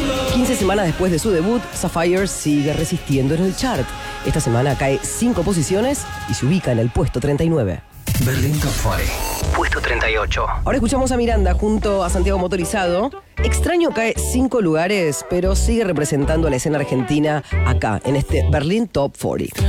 15 semanas después de su debut, Sapphire sigue resistiendo en el chart. Esta semana cae 5 posiciones y se ubica en el puesto 39. Berlín Top 40. Puesto 38. Ahora escuchamos a Miranda junto a Santiago Motorizado. Extraño cae 5 lugares, pero sigue representando a la escena argentina acá, en este Berlín Top 40.